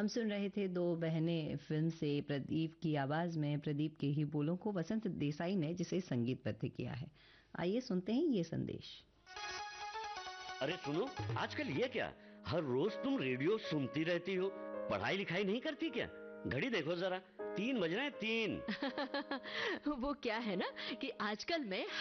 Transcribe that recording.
हम सुन रहे थे दो बहनें फिल्म से प्रदीप की आवाज में प्रदीप के ही बोलों को वसंत देसाई ने जिसे संगीतबद्ध किया है। आइए सुनते हैं ये संदेश। अरे सुनो, आजकल ये क्या, हर रोज तुम रेडियो सुनती रहती हो, पढ़ाई लिखाई नहीं करती क्या? घड़ी देखो जरा, 3 बज रहे हैं, 3। वो क्या है ना कि आजकल मैं